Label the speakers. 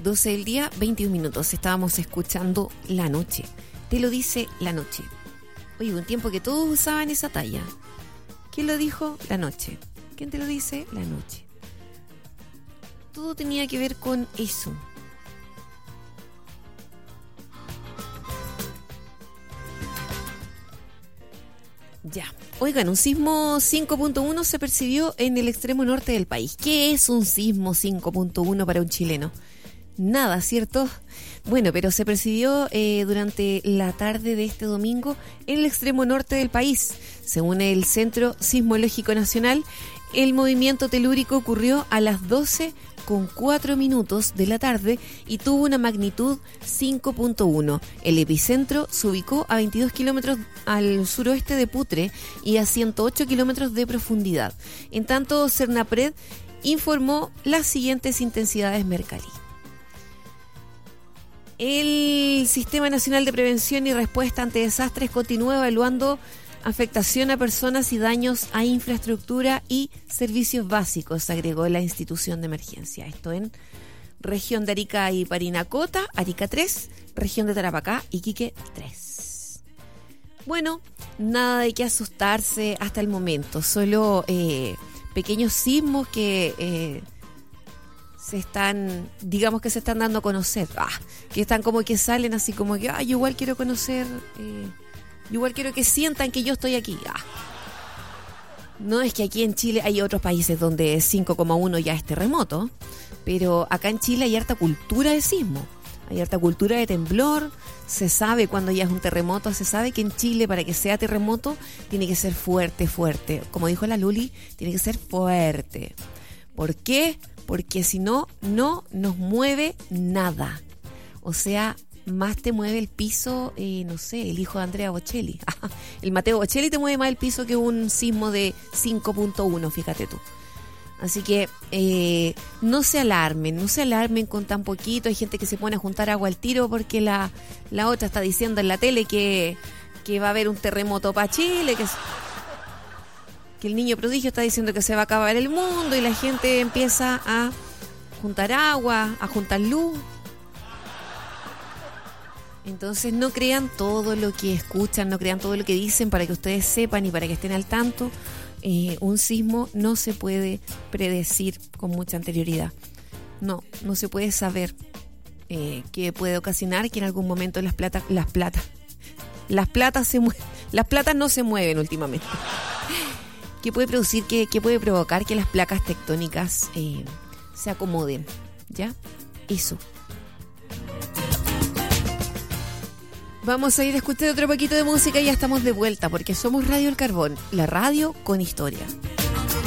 Speaker 1: 12 del día, 21 minutos. Estábamos escuchando La Noche. Te lo dice La Noche. Oye, un tiempo que todos usaban esa talla. ¿Quién lo dijo? La Noche. ¿Quién te lo dice? La Noche. Todo tenía que ver con eso. Ya. Oigan, un sismo 5.1 se percibió en el extremo norte del país. ¿Qué es un sismo 5.1 para un chileno? Nada, ¿cierto? Bueno, pero se percibió durante la tarde de este domingo en el extremo norte del país. Según el Centro Sismológico Nacional, el movimiento telúrico ocurrió a las 12:04 de la tarde y tuvo una magnitud 5.1. El epicentro se ubicó a 22 kilómetros al suroeste de Putre y a 108 kilómetros de profundidad. En tanto, Cernapred informó las siguientes intensidades Mercalli. El Sistema Nacional de Prevención y Respuesta ante Desastres continúa evaluando afectación a personas y daños a infraestructura y servicios básicos, agregó la institución de emergencia. Esto en región de Arica y Parinacota, Arica 3, región de Tarapacá, Iquique 3. Bueno, nada de qué asustarse hasta el momento, solo pequeños sismos que se están dando a conocer, que están como que salen así como que, yo igual quiero conocer, igual quiero que sientan que yo estoy aquí. No es que aquí en Chile hay otros países donde 5,1 ya es terremoto, pero acá en Chile hay harta cultura de sismo, hay harta cultura de temblor, se sabe cuando ya es un terremoto, se sabe que en Chile para que sea terremoto tiene que ser fuerte, como dijo la Luli, tiene que ser fuerte. ¿Por qué? Porque si no, no nos mueve nada. O sea, más te mueve el piso, no sé, el hijo de Andrea Bocelli. El Mateo Bocelli te mueve más el piso que un sismo de 5.1, fíjate tú. Así que no se alarmen con tan poquito. Hay gente que se pone a juntar agua al tiro porque la otra está diciendo en la tele que va a haber un terremoto para Chile, que el niño prodigio está diciendo que se va a acabar el mundo y la gente empieza a juntar agua, a juntar luz. Entonces no crean todo lo que escuchan, no crean todo lo que dicen para que ustedes sepan y para que estén al tanto. Un sismo no se puede predecir con mucha anterioridad. No se puede saber qué puede ocasionar que en algún momento las platas no se mueven últimamente. ¿Qué puede producir, qué puede provocar que las placas tectónicas se acomoden? ¿Ya? Eso. Vamos a ir a escuchar otro poquito de música y ya estamos de vuelta porque somos Radio El Carbón, la radio con historia.